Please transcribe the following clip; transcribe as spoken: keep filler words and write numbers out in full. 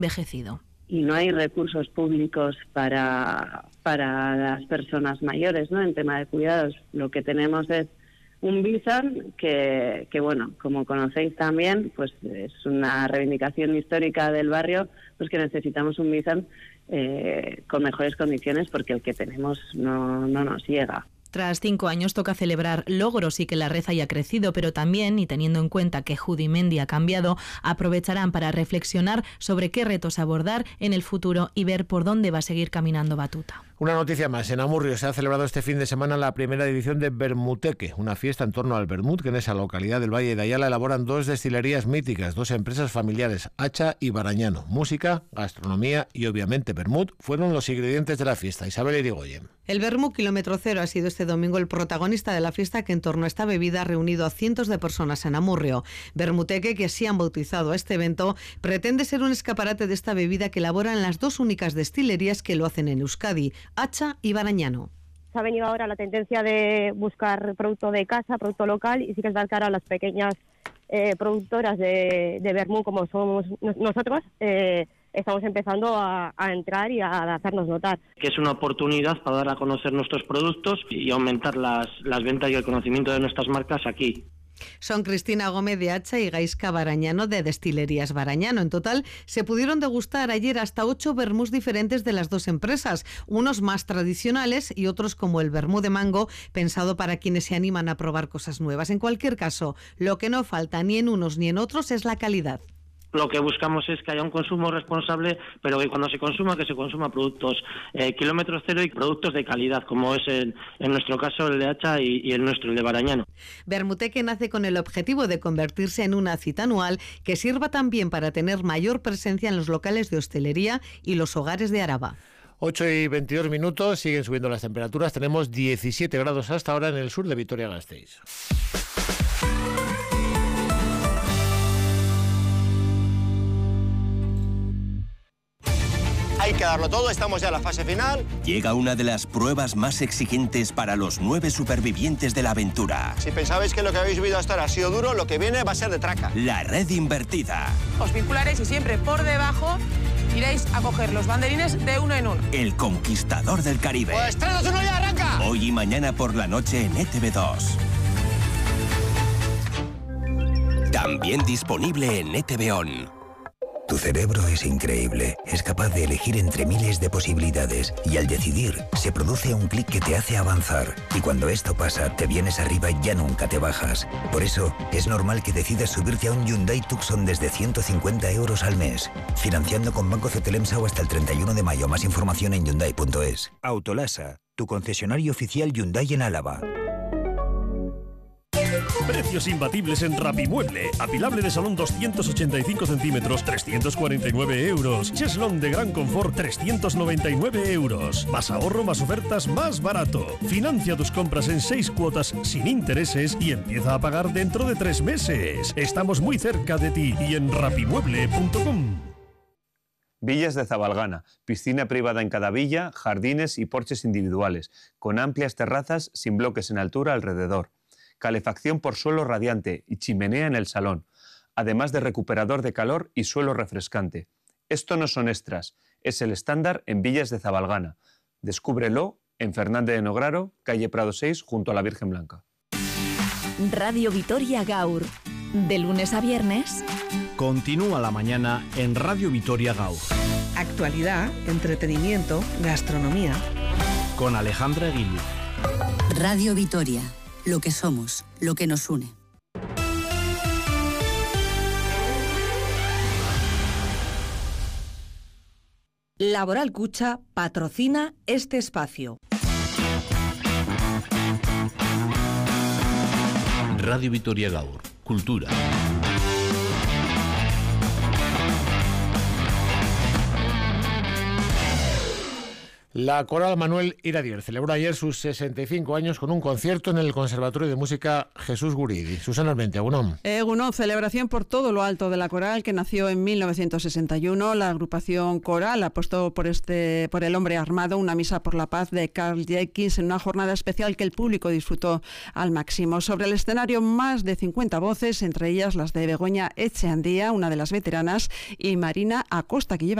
envejecido. Y no hay recursos públicos para, para las personas mayores, ¿no? En tema de cuidados, lo que tenemos es un Bizan que, que, bueno, como conocéis también, pues es una reivindicación histórica del barrio, pues que necesitamos un Bizan eh, con mejores condiciones porque el que tenemos no, no nos llega. Tras cinco años toca celebrar logros y que la red haya crecido, pero también, y teniendo en cuenta que Judimendi ha cambiado, aprovecharán para reflexionar sobre qué retos abordar en el futuro y ver por dónde va a seguir caminando Batuta. Una noticia más. En Amurrio se ha celebrado este fin de semana la primera edición de Bermuteque, una fiesta en torno al vermut que en esa localidad del Valle de Ayala elaboran dos destilerías míticas, dos empresas familiares, Hacha y Barañano. Música, gastronomía y obviamente vermut fueron los ingredientes de la fiesta. Isabel Irigoyen. El vermut kilómetro cero ha sido este domingo el protagonista de la fiesta que en torno a esta bebida ha reunido a cientos de personas en Amurrio. Bermuteque, que así han bautizado a este evento, pretende ser un escaparate de esta bebida que elaboran las dos únicas destilerías que lo hacen en Euskadi, Hacha y Barañano. Se ha venido ahora la tendencia de buscar producto de casa, producto local, y sí que es dar cara a las pequeñas eh, productoras de, de vermut como somos nosotros. Eh, estamos empezando a, a entrar y a hacernos notar. Que es una oportunidad para dar a conocer nuestros productos y aumentar las, las ventas y el conocimiento de nuestras marcas aquí. Son Cristina Gómez de Hacha y Gaisca Barañano de Destilerías Barañano. En total se pudieron degustar ayer hasta ocho vermuts diferentes de las dos empresas, unos más tradicionales y otros como el vermut de mango, pensado para quienes se animan a probar cosas nuevas. En cualquier caso, lo que no falta ni en unos ni en otros es la calidad. Lo que buscamos es que haya un consumo responsable, pero que cuando se consuma, que se consuma productos eh, kilómetro cero y productos de calidad, como es el, en nuestro caso el de Hacha y, y el nuestro, el de Barañano. Bermuteque nace con el objetivo de convertirse en una cita anual que sirva también para tener mayor presencia en los locales de hostelería y los hogares de Araba. ocho y veintidós minutos, siguen subiendo las temperaturas, tenemos diecisiete grados hasta ahora en el sur de Vitoria-Gasteiz. Hay que darlo todo, estamos ya en la fase final. Llega una de las pruebas más exigentes para los nueve supervivientes de la aventura. Si pensabais que lo que habéis vivido hasta ahora ha sido duro, lo que viene va a ser de traca. La red invertida. Os vincularéis y siempre por debajo iréis a coger los banderines de uno en uno. El conquistador del Caribe. Pues tres, dos, uno, ya arranca. Hoy y mañana por la noche en E T V dos. También disponible en E T V On. Tu cerebro es increíble, es capaz de elegir entre miles de posibilidades y al decidir se produce un clic que te hace avanzar y cuando esto pasa te vienes arriba y ya nunca te bajas. Por eso es normal que decidas subirte a un Hyundai Tucson desde ciento cincuenta euros al mes, financiando con Banco Cetelemsa o hasta el treinta y uno de mayo. Más información en hyundai punto es. Autolasa, tu concesionario oficial Hyundai en Álava. Precios imbatibles en Rapimueble. Apilable de salón doscientos ochenta y cinco centímetros, trescientos cuarenta y nueve euros. Cheslón de gran confort, trescientos noventa y nueve euros. Más ahorro, más ofertas, más barato. Financia tus compras en seis cuotas sin intereses y empieza a pagar dentro de tres meses. Estamos muy cerca de ti y en rapimueble punto com. Villas de Zabalgana, piscina privada en cada villa, jardines y porches individuales, con amplias terrazas sin bloques en altura alrededor. Calefacción por suelo radiante y chimenea en el salón, además de recuperador de calor y suelo refrescante. Esto no son extras, es el estándar en Villas de Zabalgana. Descúbrelo en Fernández de Nograro, calle Prado seis, junto a la Virgen Blanca. Radio Vitoria Gaur, de lunes a viernes. Continúa la mañana en Radio Vitoria Gaur. Actualidad, entretenimiento, gastronomía. Con Alejandra Aguiluz. Radio Vitoria. Lo que somos, lo que nos une. Laboral Cucha patrocina este espacio. Radio Vitoria Gaur, cultura. La Coral Manuel Iradier celebró ayer sus sesenta y cinco años con un concierto en el Conservatorio de Música Jesús Guridi. Susana Armentia, Egunon. Egunon, celebración por todo lo alto de la coral, que nació en mil novecientos sesenta y uno. La agrupación coral apostó por este por El hombre armado, una misa por la paz de Carl Jenkins, en una jornada especial que el público disfrutó al máximo. Sobre el escenario, más de cincuenta voces, entre ellas las de Begoña Echeandía, una de las veteranas, y Marina Acosta, que lleva